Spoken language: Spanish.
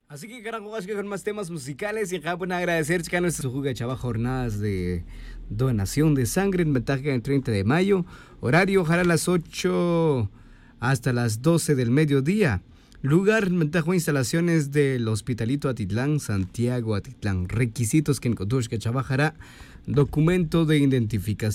Así que carajo, con más temas musicales y acá pueden agradecer a nuestro Juga Chava jornadas de donación de sangre en Metaja el 30 de mayo, horario ojalá a las 8 hasta las 12 del mediodía. Lugar, Metajo instalaciones del Hospitalito Atitlán, Santiago Atitlán. Requisitos que en Cotushka Chavajará, documento de identificación.